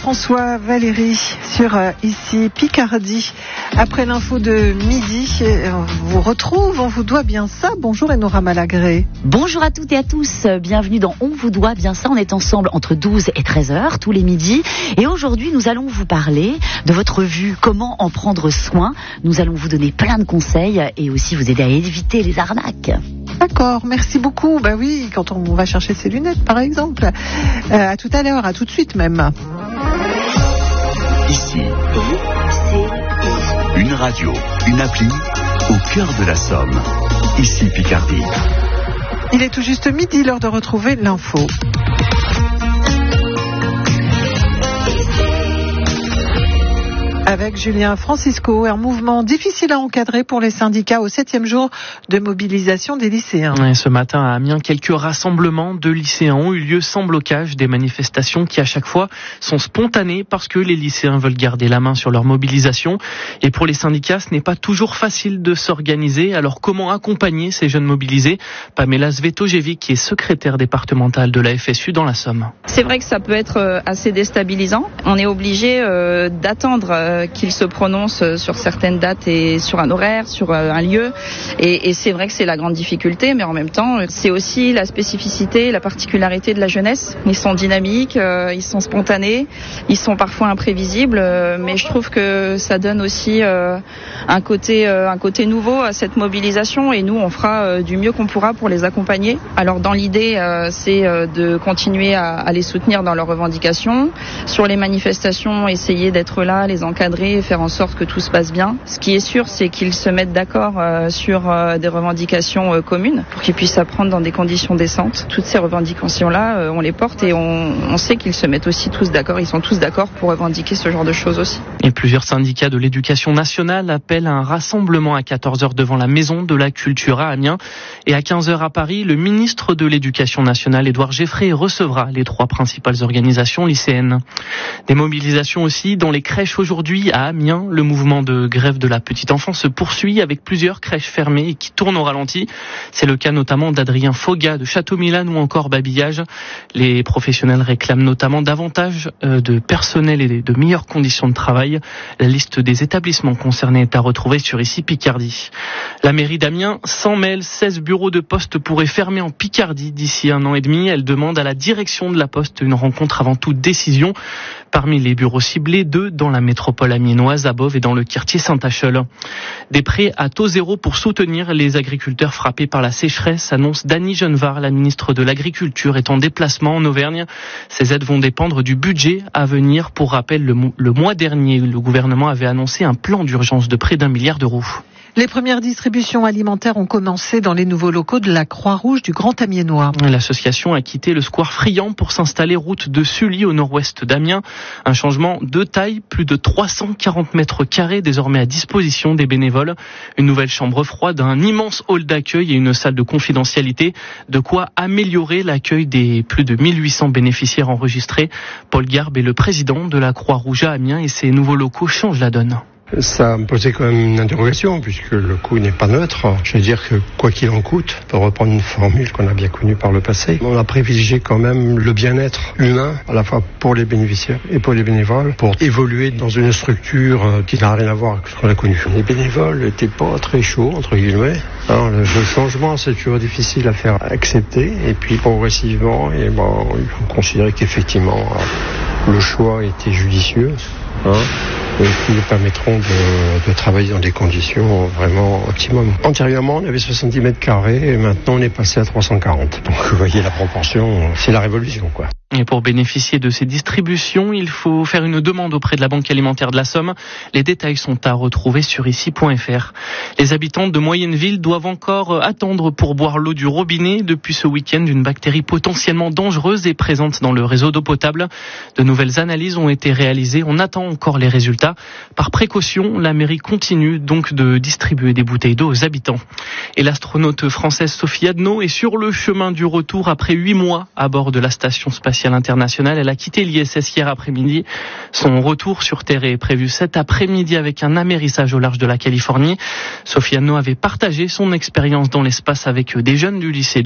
François, Valérie, sur ici Picardie. Après l'info de midi, on vous retrouve, on vous doit bien ça. Bonjour Enora Malagré. Bonjour à toutes et à tous, bienvenue dans On vous doit bien ça. On est ensemble entre 12 et 13h tous les midis. Et aujourd'hui, nous allons vous parler de votre vue, comment en prendre soin. Nous allons vous donner plein de conseils et aussi vous aider à éviter les arnaques. D'accord, merci beaucoup. Bah oui, quand on va chercher ses lunettes, par exemple. À tout à l'heure, à tout de suite même. Ici, une radio, une appli, au cœur de la Somme. Ici Picardie. Il est tout juste midi, l'heure de retrouver l'info. Avec Julien Francisco, un mouvement difficile à encadrer pour les syndicats au 7e jour de mobilisation des lycéens. Et ce matin à Amiens, quelques rassemblements de lycéens ont eu lieu sans blocage, des manifestations qui à chaque fois sont spontanées parce que les lycéens veulent garder la main sur leur mobilisation. Et pour les syndicats, ce n'est pas toujours facile de s'organiser. Alors comment accompagner ces jeunes mobilisés ? Pamela Svetojevic, qui est secrétaire départementale de la FSU dans la Somme. C'est vrai que ça peut être assez déstabilisant. On est obligé d'attendre qu'ils se prononcent sur certaines dates et sur un horaire, sur un lieu. Et c'est vrai que c'est la grande difficulté, mais en même temps, c'est aussi la spécificité, la particularité de la jeunesse. Ils sont dynamiques, ils sont spontanés, ils sont parfois imprévisibles, mais je trouve que ça donne aussi un côté nouveau à cette mobilisation. Et nous, on fera du mieux qu'on pourra pour les accompagner. Alors dans l'idée, c'est de continuer à les soutenir dans leurs revendications. Sur les manifestations, essayer d'être là, les encadrer et faire en sorte que tout se passe bien. Ce qui est sûr, c'est qu'ils se mettent d'accord sur des revendications communes pour qu'ils puissent apprendre dans des conditions décentes. Toutes ces revendications-là, on les porte et on sait qu'ils se mettent aussi tous d'accord. Ils sont tous d'accord pour revendiquer ce genre de choses aussi. Et plusieurs syndicats de l'éducation nationale appellent à un rassemblement à 14h devant la Maison de la Culture à Amiens. Et à 15h à Paris, le ministre de l'Éducation nationale, Édouard Geffray, recevra les 3 principales organisations lycéennes. Des mobilisations aussi dans les crèches aujourd'hui. À Amiens, le mouvement de grève de la petite enfance se poursuit avec plusieurs crèches fermées et qui tournent au ralenti. C'est le cas notamment d'Adrien Foga de Château-Milane ou encore Babillage. Les professionnels réclament notamment davantage de personnel et de meilleures conditions de travail. La liste des établissements concernés est à retrouver sur ici Picardie. La mairie d'Amiens s'en mêle. 16 bureaux de poste pourraient fermer en Picardie d'ici 1 an et demi. Elle demande à la direction de la Poste une rencontre avant toute décision. Parmi les bureaux ciblés, 2 dans la métropole amiénoise, à Bove et dans le quartier Saint-Achel. Des prêts à taux zéro pour soutenir les agriculteurs frappés par la sécheresse, annonce Dany Genevard, la ministre de l'Agriculture, est en déplacement en Auvergne. Ces aides vont dépendre du budget à venir. Pour rappel, le mois dernier, le gouvernement avait annoncé un plan d'urgence de près d'1 milliard d'euros. Les premières distributions alimentaires ont commencé dans les nouveaux locaux de la Croix-Rouge du Grand Amiénois. L'association a quitté le square Friand pour s'installer route de Sully au nord-ouest d'Amiens. Un changement de taille, plus de 340 mètres carrés désormais à disposition des bénévoles. Une nouvelle chambre froide, un immense hall d'accueil et une salle de confidentialité. De quoi améliorer l'accueil des plus de 1800 bénéficiaires enregistrés. Paul Garbe est le président de la Croix-Rouge à Amiens et ces nouveaux locaux changent la donne. Ça me posait quand même une interrogation puisque le coût n'est pas neutre. Je veux dire que quoi qu'il en coûte, pour reprendre une formule qu'on a bien connue par le passé, on a privilégié quand même le bien-être humain, à la fois pour les bénéficiaires et pour les bénévoles, pour évoluer dans une structure qui n'a rien à voir avec ce qu'on a connu. Les bénévoles n'étaient pas très chauds, entre guillemets. Alors, le changement, c'est toujours difficile à faire accepter. Et puis progressivement, ils ont considéré qu'effectivement, le choix était judicieux. Et qui nous permettront de travailler dans des conditions vraiment optimum. Antérieurement, on avait 70 mètres carrés et maintenant on est passé à 340. Donc vous voyez la proportion, c'est la révolution quoi. Et pour bénéficier de ces distributions, il faut faire une demande auprès de la Banque alimentaire de la Somme. Les détails sont à retrouver sur ici.fr. Les habitants de Moyenneville doivent encore attendre pour boire l'eau du robinet. Depuis ce week-end, une bactérie potentiellement dangereuse est présente dans le réseau d'eau potable. De nouvelles analyses ont été réalisées. On attend encore les résultats. Par précaution, la mairie continue donc de distribuer des bouteilles d'eau aux habitants. Et l'astronaute française Sophie Adno est sur le chemin du retour après 8 mois à bord de la station spatiale internationale. Elle a quitté l'ISS hier après-midi. Son retour sur Terre est prévu cet après-midi avec un amérissage au large de la Californie. Sophie Adno avait partagé son expérience dans l'espace avec des jeunes du lycée